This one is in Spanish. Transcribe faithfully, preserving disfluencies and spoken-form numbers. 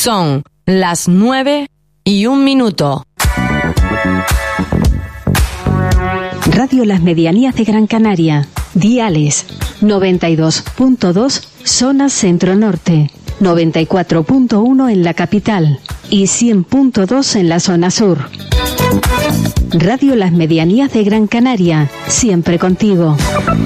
Son las nueve y un minuto. Radio Las Medianías de Gran Canaria. Diales noventa y dos punto dos zona centro-norte, noventa y cuatro punto uno en la capital y cien punto dos en la zona sur. Radio Las Medianías de Gran Canaria, siempre contigo.